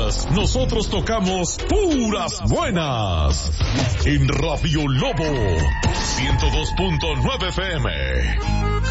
baladas, nosotros tocamos puras buenas. En Radio Lobo 102.9 FM.